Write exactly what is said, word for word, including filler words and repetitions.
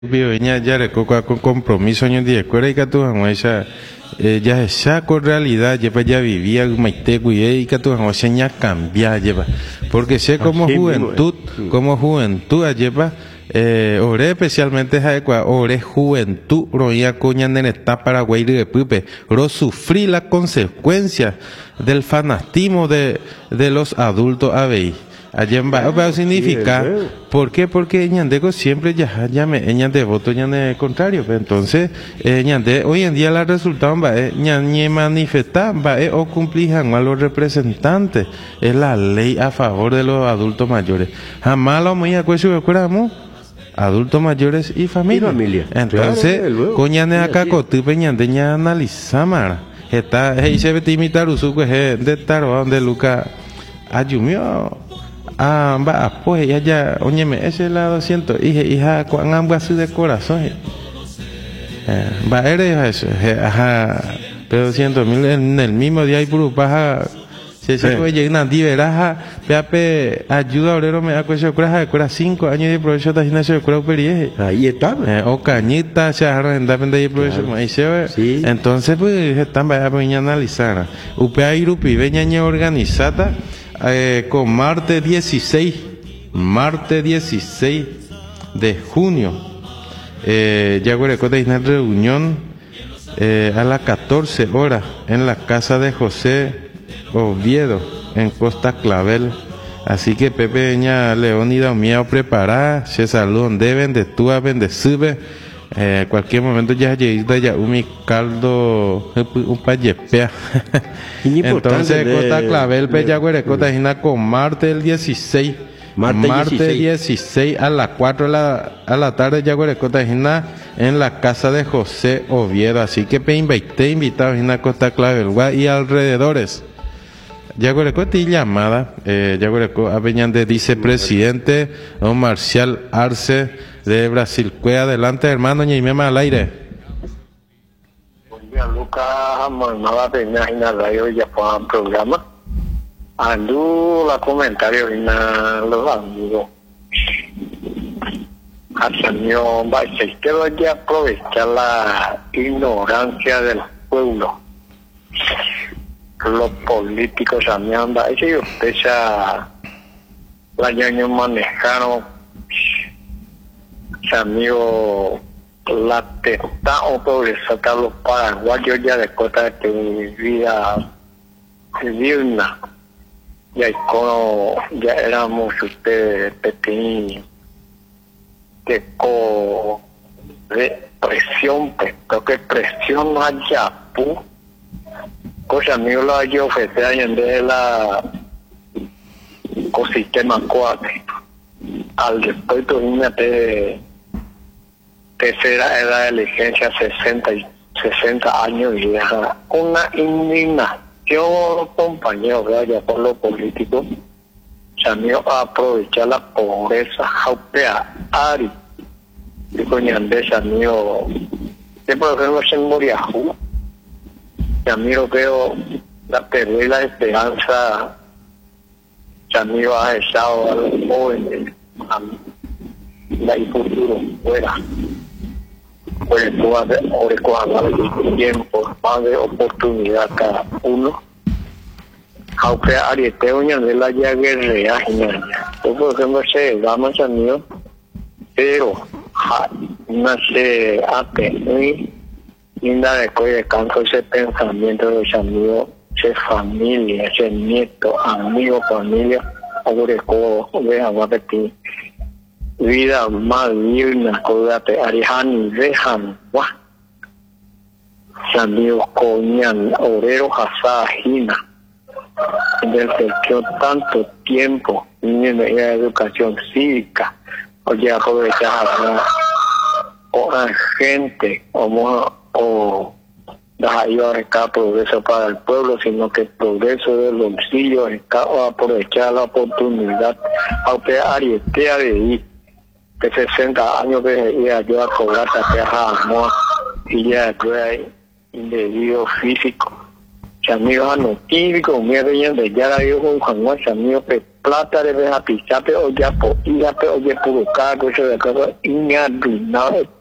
Viveña ya recoca con compromiso años de escuela y que tu esa ya esa con realidad lleva ya vivía maite cuide y que tu ya cambia lleva porque sé como juventud como juventud lleva eh, ore especialmente adecuada ore juventud roya coña en esta Paraguay de Pupe ro sufrir las consecuencias del fanatismo de de los adultos abei. Allá va significa, ¿por qué? Porque ñandego siempre ya llame ñande voto ñande contrario, entonces eh, ñande hoy en día la resultado va ñande manifestar va o cumplir a los representantes es la ley a favor de los adultos mayores. Jamás lo muy acuerdo que adultos mayores y familia. Y familia. Entonces, claro, coñane acá cotupe ñande ña analizar está hey se ve imitar usuco de taro donde Luca ayumió. Ah, va, pues ya ya, oñeme, ese es la doscientos, hija, hija, con ambas de corazón. Eh, va, eres eso, ajá, pero doscientos mil en el mismo día hay puro paja, si se puede llegar a diveraja, peape, ayuda obrero me da cuestión de cura, cura cinco años de provecho de gimnasio de cura perieje. Ahí está. Eh, o cañita, se arrenda, vende de provecho, ahí se ve. Sí. Entonces, pues, están, vaya, pues, analizar. Upea y rupi, veña organizada. Eh, con martes dieciséis, martes dieciséis de junio, eh, ya hay una reunión eh, a las catorce horas en la casa de José Oviedo, en Costa Clavel. Así que Pepe Ña Leónida Mía preparada, se saludan, deben de tú a bendecirme. Eh, cualquier momento ya llega ya un caldo un payepea. Entonces Costa Clavel Peyaguere Cota Gina con martes el dieciséis martes, martes dieciséis a las cuatro de la, a la tarde Yaguere Cota Gina en la casa de José Oviedo. Así que pe invité invitados a Costa Clavel y alrededores. Yaguareco y llamada, eh, Yaguareco Aveñán de vicepresidente, don Marcial Arce de Brasil. Cue adelante, hermano, y me al aire. Buen día, Lucas, nada de en la radio ya fue un programa. Ando la comentario en los amigos. Señor Bache, quiero ya aprovechar la ignorancia del pueblo. Los políticos también, ese usted ya la año manejaron, amigo, la testa o pobreza que los paraguayos ya de costa de vida digna, ya como ya éramos ustedes pequeños, que con presión, pero que presión allá, pu. Cosa mío la yo ofrecí ayer de la ecosistema cuatro al después de una de tercera edad de licencia sesenta y sesenta años y deja una indignación compañeros ya por lo político se mío a aprovechar la pobreza jaupea ari de coñandés mío de por ejemplo se moría Chamiro veo la perdí la esperanza, Chamiro ha echado a los jóvenes, a la futuro fuera. Pues tú has de tiempo, más de oportunidad cada uno. Aunque arieteo ña de la ya guerrea, ña. Yo por ejemplo se llama Chamiro, pero no se hace linda de que descanso ese pensamiento de los amigos, ese familia, ese nieto, amigo, familia, ahora de agua de ti, vida más digna, cuídate, Arihani, dejan, guau, amigos, coñan, obreros, asajina, del que tanto tiempo, ni de la educación cívica, oye, aprovechar o a gente, como o da ayuda a progreso para el pueblo, sino que el progreso del bolsillo está a aprovechar la oportunidad, aunque arietea de ir de sesenta años que ya ayuda a cobrar tapeaja amor y ya hay indebido físico. Si amigos no típico, mira de ya la digo con Juan, si amigos que plata de veja pichape o ya po, y ya pe oye puro cargo, eso de acuerdo, y me ha arruinado